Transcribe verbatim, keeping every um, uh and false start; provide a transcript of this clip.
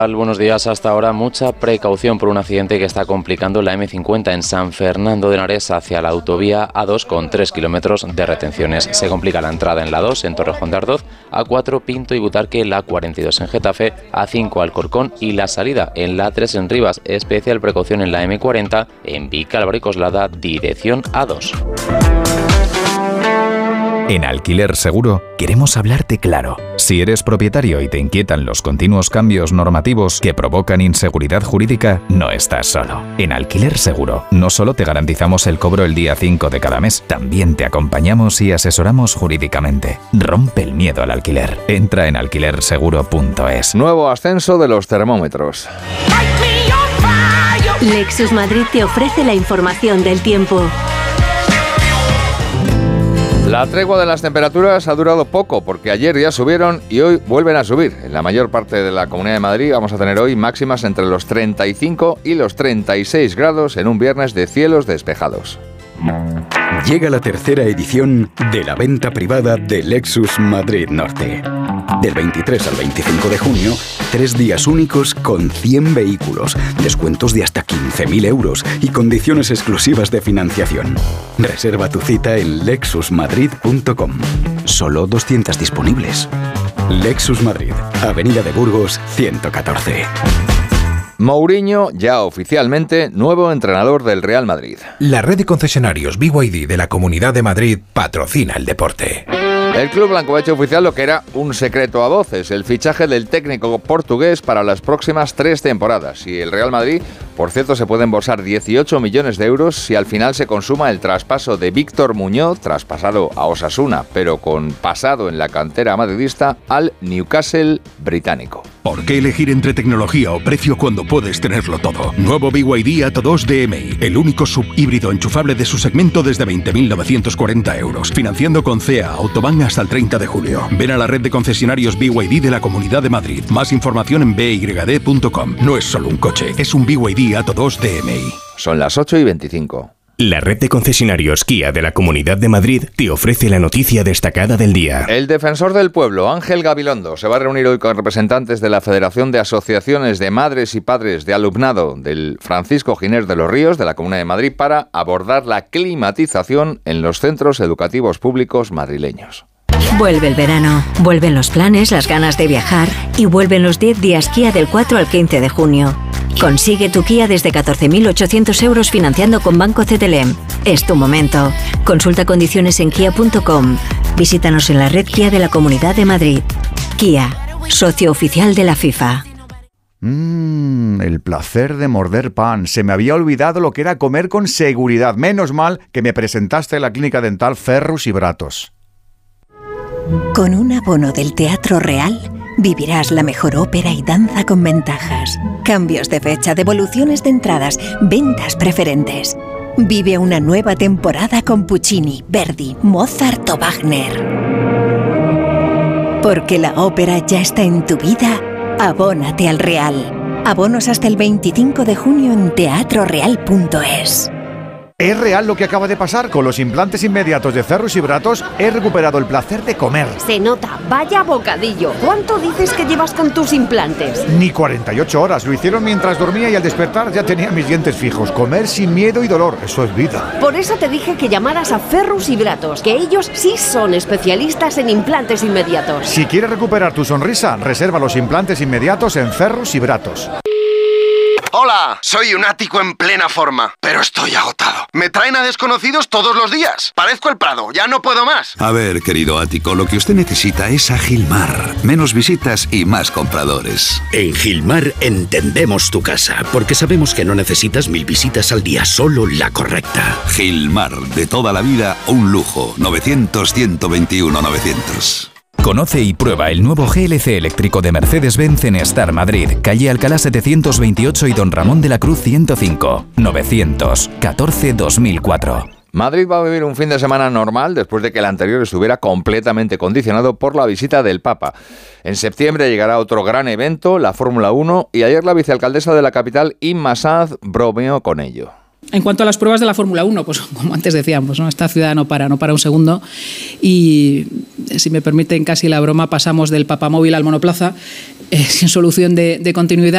Buenos días. Hasta ahora mucha precaución por un accidente que está complicando la eme cincuenta en San Fernando de Henares hacia la autovía A dos con tres kilómetros de retenciones. Se complica la entrada en la dos en Torrejón de Ardoz, A cuatro Pinto y Butarque, la cuarenta y dos en Getafe, A cinco Alcorcón y la salida en la A tres en Rivas. Especial precaución en la eme cuarenta en Vicálvaro y Coslada, dirección A dos. En Alquiler Seguro queremos hablarte claro. Si eres propietario y te inquietan los continuos cambios normativos que provocan inseguridad jurídica, no estás solo. En Alquiler Seguro no solo te garantizamos el cobro el día cinco de cada mes, también te acompañamos y asesoramos jurídicamente. Rompe el miedo al alquiler. Entra en alquiler seguro punto es. Nuevo ascenso de los termómetros. Lexus Madrid te ofrece la información del tiempo. La tregua de las temperaturas ha durado poco porque ayer ya subieron y hoy vuelven a subir. En la mayor parte de la Comunidad de Madrid vamos a tener hoy máximas entre los treinta y cinco y los treinta y seis grados en un viernes de cielos despejados. Llega la tercera edición de la venta privada de Lexus Madrid Norte. Del veintitrés al veinticinco de junio, tres días únicos con cien vehículos, descuentos de hasta quince mil euros y condiciones exclusivas de financiación. Reserva tu cita en lexus madrid punto com. Solo doscientas disponibles. Lexus Madrid, Avenida de Burgos, ciento catorce. Mourinho, ya oficialmente nuevo entrenador del Real Madrid. La red de concesionarios B Y D de la Comunidad de Madrid patrocina el deporte. El club blanco ha hecho oficial lo que era un secreto a voces, el fichaje del técnico portugués para las próximas tres temporadas. Y el Real Madrid, por cierto, se puede embolsar dieciocho millones de euros si al final se consuma el traspaso de Víctor Muñoz, traspasado a Osasuna, pero con pasado en la cantera madridista, al Newcastle británico. ¿Por qué elegir entre tecnología o precio cuando puedes tenerlo todo? Nuevo B Y D Atto dos D M I, el único subhíbrido enchufable de su segmento desde veinte mil novecientos cuarenta euros. Financiando con C E A Autobahn hasta el treinta de julio. Ven a la red de concesionarios B Y D de la Comunidad de Madrid. Más información en b y d punto com. No es solo un coche, es un B Y D Atto dos D M I. Son las ocho y veinticinco. La red de concesionarios Kia de la Comunidad de Madrid te ofrece la noticia destacada del día. El defensor del pueblo, Ángel Gabilondo, se va a reunir hoy con representantes de la Federación de Asociaciones de Madres y Padres de Alumnado del Francisco Giner de los Ríos de la Comunidad de Madrid para abordar la climatización en los centros educativos públicos madrileños. Vuelve el verano, vuelven los planes, las ganas de viajar y vuelven los diez días Kia del cuatro al quince de junio. Consigue tu Kia desde catorce mil ochocientos euros financiando con Banco C T L M. Es tu momento. Consulta condiciones en kia punto com. Visítanos en la red Kia de la Comunidad de Madrid. Kia, socio oficial de la FIFA. Mmm, el placer de morder pan. Se me había olvidado lo que era comer con seguridad. Menos mal que me presentaste en la clínica dental Ferrus y Bratos. Con un abono del Teatro Real vivirás la mejor ópera y danza con ventajas. Cambios de fecha, devoluciones de entradas, ventas preferentes. Vive una nueva temporada con Puccini, Verdi, Mozart o Wagner. Porque la ópera ya está en tu vida, abónate al Real. Abonos hasta el veinticinco de junio en teatro real punto es. Es real lo que acaba de pasar. Con los implantes inmediatos de Ferrus y Bratos he recuperado el placer de comer. Se nota, vaya bocadillo. ¿Cuánto dices que llevas con tus implantes? Ni cuarenta y ocho horas. Lo hicieron mientras dormía y al despertar ya tenía mis dientes fijos. Comer sin miedo y dolor, eso es vida. Por eso te dije que llamaras a Ferrus y Bratos, que ellos sí son especialistas en implantes inmediatos. Si quieres recuperar tu sonrisa, reserva los implantes inmediatos en Ferrus y Bratos. Hola, soy un ático en plena forma, pero estoy agotado. Me traen a desconocidos todos los días. Parezco el Prado, ya no puedo más. A ver, querido ático, lo que usted necesita es a Gilmar. Menos visitas y más compradores. En Gilmar entendemos tu casa, porque sabemos que no necesitas mil visitas al día, solo la correcta. Gilmar, de toda la vida, un lujo. novecientos, ciento veintiuno, novecientos. Conoce y prueba el nuevo G L C eléctrico de Mercedes-Benz en Star Madrid, calle Alcalá setecientos veintiocho y Don Ramón de la Cruz ciento cinco, novecientos catorce dos mil cuatro. Madrid va a vivir un fin de semana normal después de que el anterior estuviera completamente condicionado por la visita del Papa. En septiembre llegará otro gran evento, la Fórmula uno, y ayer la vicealcaldesa de la capital, Inma Sanz, bromeó con ello. En cuanto a las pruebas de la Fórmula uno, pues como antes decíamos, ¿no? Esta ciudad no para, no para un segundo y, si me permiten casi la broma, pasamos del papamóvil al monoplaza eh, sin solución de, de continuidad.